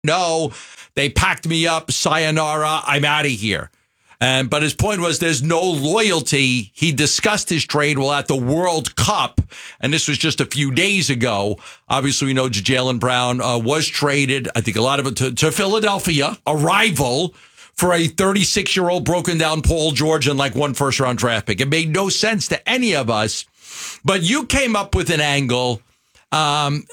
No, they packed me up. Sayonara. I'm out of here. But his point was there's no loyalty. He discussed his trade while at the World Cup, and this was just a few days ago. Obviously, we know Jaylen Brown was traded, I think a lot of it to Philadelphia, a rival, for a 36-year-old broken down Paul George and like one first-round draft pick. It made no sense to any of us, but you came up with an angle. And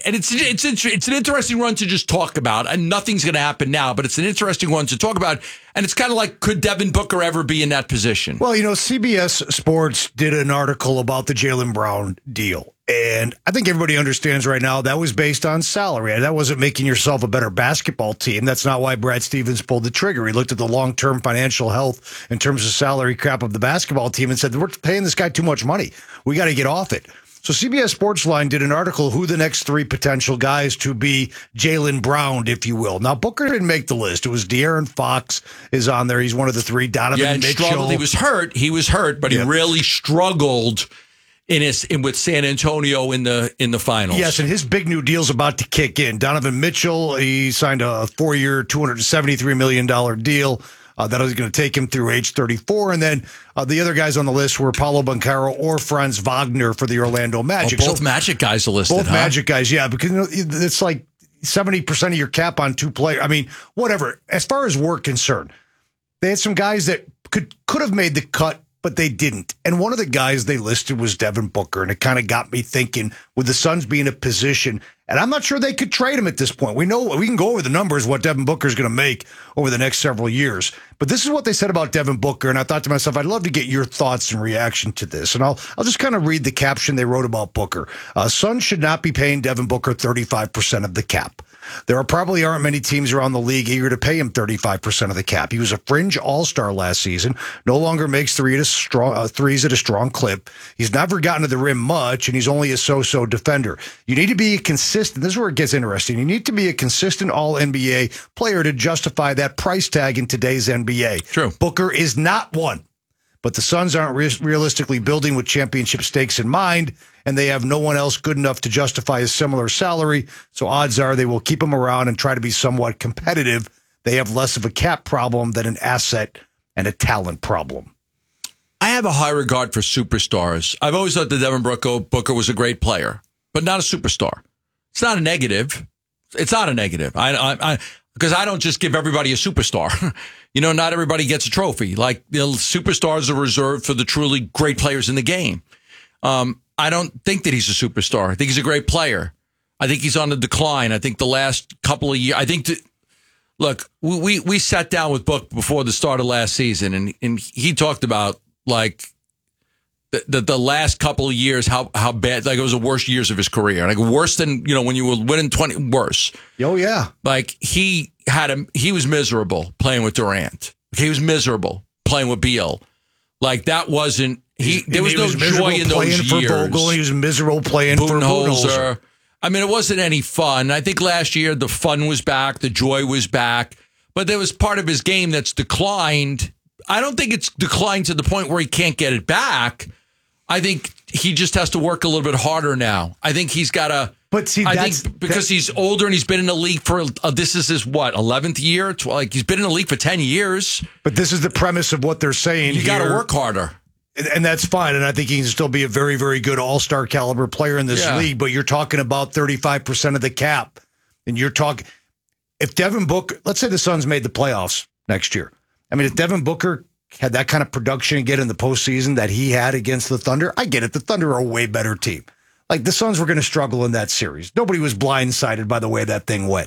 it's an interesting one to just talk about, and nothing's going to happen now, but it's an interesting one to talk about. And it's kind of like, could Devin Booker ever be in that position? Well, CBS Sports did an article about the Jaylen Brown deal. And I think everybody understands right now that was based on salary. That wasn't making yourself a better basketball team. That's not why Brad Stevens pulled the trigger. He looked at the long-term financial health in terms of salary cap of the basketball team and said, we're paying this guy too much money. We got to get off it. So CBS Sportsline did an article, who the next three potential guys to be Jaylen Brown, if you will. Now, Booker didn't make the list. It was De'Aaron Fox is on there. He's one of the three. Donovan Mitchell. Struggled. He was hurt, but he really struggled with San Antonio in the finals. Yes, and his big new deal's about to kick in. Donovan Mitchell, he signed a 4-year, $273 million deal. That was going to take him through age 34. And then the other guys on the list were Paulo Banchero or Franz Wagner for the Orlando Magic. Both Magic guys are listed, Both Magic guys, yeah, because it's like 70% of your cap on two players. I mean, whatever. As far as we're concerned, they had some guys that could have made the cut, but they didn't. And one of the guys they listed was Devin Booker, and it kind of got me thinking, with the Suns being in a position, and I'm not sure they could trade him at this point. We know we can go over the numbers, what Devin Booker is going to make over the next several years. But this is what they said about Devin Booker, and I thought to myself, I'd love to get your thoughts and reaction to this. And I'll just kind of read the caption they wrote about Booker. Suns should not be paying Devin Booker 35% of the cap. There probably aren't many teams around the league eager to pay him 35% of the cap. He was a fringe all-star last season, no longer makes threes at a strong clip. He's never gotten to the rim much, and he's only a so-so defender. You need to be consistent. This is where it gets interesting. You need to be a consistent all-NBA player to justify that price tag in today's NBA. True. Booker is not one. But the Suns aren't realistically building with championship stakes in mind, and they have no one else good enough to justify a similar salary. So odds are they will keep him around and try to be somewhat competitive. They have less of a cap problem than an asset and a talent problem. I have a high regard for superstars. I've always thought that Devin Booker was a great player, but not a superstar. It's not a negative. It's not a negative. Because I don't just give everybody a superstar. Not everybody gets a trophy. Like, superstars are reserved for the truly great players in the game. I don't think that he's a superstar. I think he's a great player. I think he's on the decline. I think the last couple of years, look, we sat down with Book before the start of last season, and he talked about, like, the last couple of years, how bad, like, it was the worst years of his career. Like, worse than, when you were winning 20, worse. Oh, yeah. Like, he was miserable playing with Durant. He was miserable playing with Beal. Like, that wasn't, there was no joy in those years. For Vogel, he was miserable playing for Budenholzer. I mean, it wasn't any fun. I think last year the fun was back, the joy was back, but there was part of his game that's declined. I don't think it's declined to the point where he can't get it back. I think he just has to work a little bit harder now. I think he's got to. But see, because he's older and he's been in the league for this is his 11th year. Like, he's been in the league for 10 years. But this is the premise of what they're saying. You got to work harder, and that's fine. And I think he can still be a very, very good all-star caliber player in this league. But you're talking about 35% of the cap, and you're talking if Devin Booker. Let's say the Suns made the playoffs next year. I mean, if Devin Booker had that kind of production again in the postseason that he had against the Thunder, I get it. The Thunder are a way better team. Like, the Suns were going to struggle in that series. Nobody was blindsided by the way that thing went.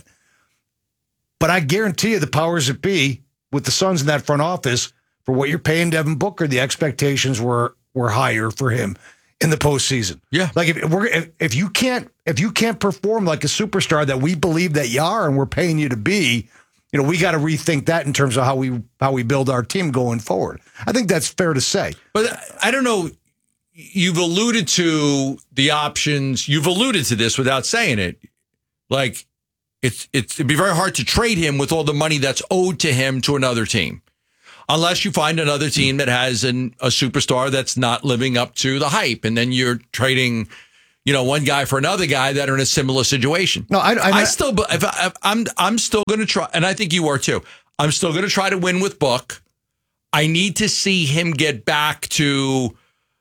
But I guarantee you the powers that be with the Suns in that front office, for what you're paying Devin Booker, the expectations were higher for him in the postseason. Yeah. Like, if you can't perform like a superstar that we believe that you are and we're paying you to be, we got to rethink that in terms of how we build our team going forward. I think that's fair to say. But I don't know. You've alluded to the options. You've alluded to this without saying it. Like, it'd be very hard to trade him with all the money that's owed to him to another team, unless you find another team that has a superstar that's not living up to the hype, and then you're trading, one guy for another guy that are in a similar situation. No, I'm still going to try, and I think you are too. I'm still going to try to win with Book. I need to see him get back to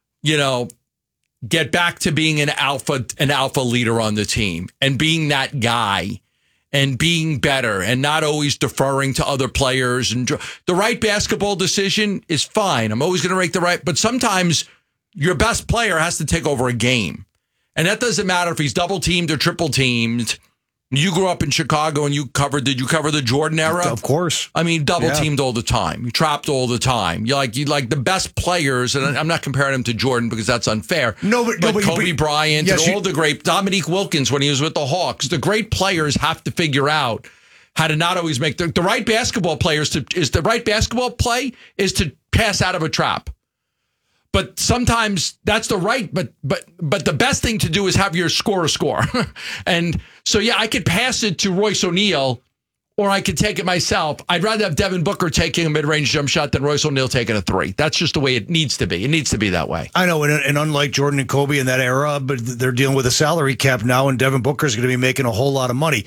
being an alpha leader on the team and being that guy and being better and not always deferring to other players. And the right basketball decision is fine. I'm always going to make the right, but sometimes your best player has to take over a game. And that doesn't matter if he's double teamed or triple teamed. You grew up in Chicago and did you cover the Jordan era? Of course. I mean, double teamed all the time. You trapped all the time. You like the best players, and I'm not comparing him to Jordan because that's unfair. But Kobe Bryant and all the great Dominique Wilkins when he was with the Hawks. The great players have to figure out how to not always make the right basketball players the right basketball play is to pass out of a trap. But sometimes that's the right, but the best thing to do is have your score. And so, I could pass it to Royce O'Neal, or I could take it myself. I'd rather have Devin Booker taking a mid-range jump shot than Royce O'Neal taking a three. That's just the way it needs to be. It needs to be that way. I know, and unlike Jordan and Kobe in that era, but they're dealing with a salary cap now, and Devin Booker is going to be making a whole lot of money.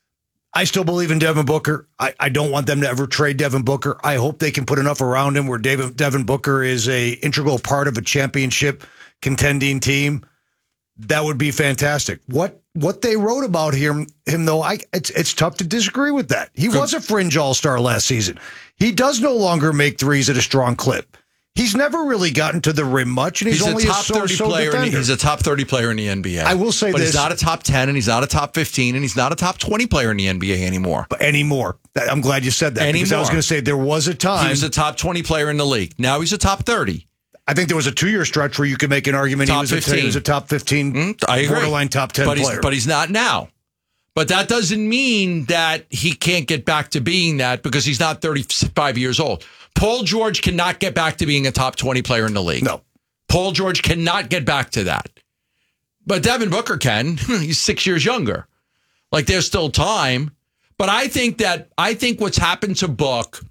I still believe in Devin Booker. I don't want them to ever trade Devin Booker. I hope they can put enough around him where Devin Booker is a integral part of a championship contending team. That would be fantastic. What they wrote about him though, it's tough to disagree with that. He was a fringe all-star last season. He does no longer make threes at a strong clip. He's never really gotten to the rim much, and he's only a top 30 player. He's a top 30 player in the NBA. I will say but this. He's not a top 10, and he's not a top 15, and he's not a top 20 player in the NBA anymore. I'm glad you said that. Because I was going to say there was a time. He was a top 20 player in the league. Now he's a top 30. I think there was a 2-year stretch where you could make an argument he was a top 15, I agree. Borderline top 10 player. But he's not now. But that doesn't mean that he can't get back to being that because he's not 35 years old. Paul George cannot get back to being a top 20 player in the league. No. Paul George cannot get back to that. But Devin Booker can. He's 6 years younger. Like, there's still time. But I think what's happened to Book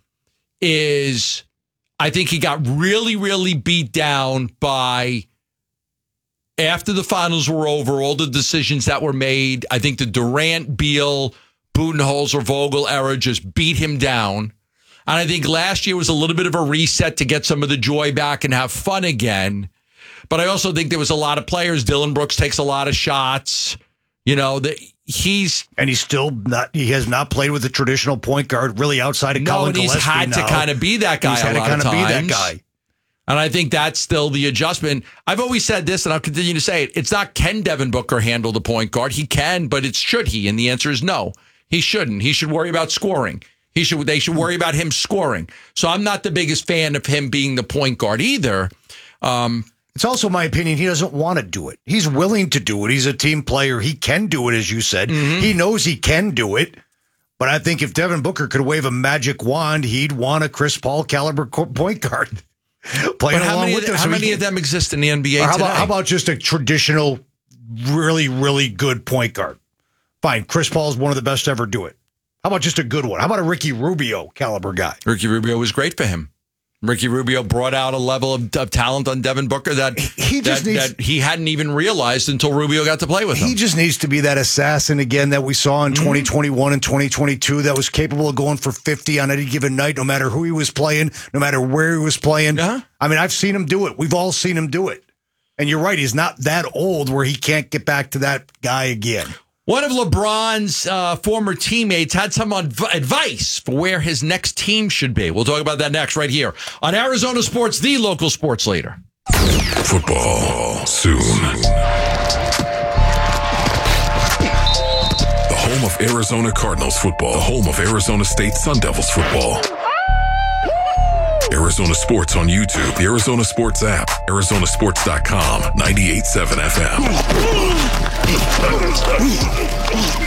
is I think he got really, really beat down by after the finals were over, all the decisions that were made. I think the Durant, Beal, Budenholzer, Vogel era just beat him down. And I think last year was a little bit of a reset to get some of the joy back and have fun again. But I also think there was a lot of players. Dylan Brooks takes a lot of shots. He has not played with the traditional point guard really outside of Colin Gillespie. He's had to kind of be that guy a lot of times. And I think that's still the adjustment. I've always said this, and I'll continue to say it. It's not can Devin Booker handle the point guard. He can, but it's should he? And the answer is no. He shouldn't. He should worry about scoring. They should worry about him scoring. So I'm not the biggest fan of him being the point guard either. It's also my opinion he doesn't want to do it. He's willing to do it. He's a team player. He can do it, as you said. Mm-hmm. He knows he can do it. But I think if Devin Booker could wave a magic wand, he'd want a Chris Paul caliber point guard playing along with him. How many of them exist in the NBA today? How about just a traditional, really, really good point guard? Fine, Chris Paul is one of the best to ever do it. How about just a good one? How about a Ricky Rubio caliber guy? Ricky Rubio was great for him. Ricky Rubio brought out a level of talent on Devin Booker that he hadn't even realized until Rubio got to play with him. He just needs to be that assassin again that we saw in 2021 and 2022 that was capable of going for 50 on any given night, no matter who he was playing, no matter where he was playing. Uh-huh. I mean, I've seen him do it. We've all seen him do it. And you're right, he's not that old where he can't get back to that guy again. One of LeBron's former teammates had some advice for where his next team should be. We'll talk about that next right here on Arizona Sports, the local sports leader. Football soon. The home of Arizona Cardinals football. The home of Arizona State Sun Devils football. Arizona Sports on YouTube, the Arizona Sports app, Arizonasports.com, 98.7 FM.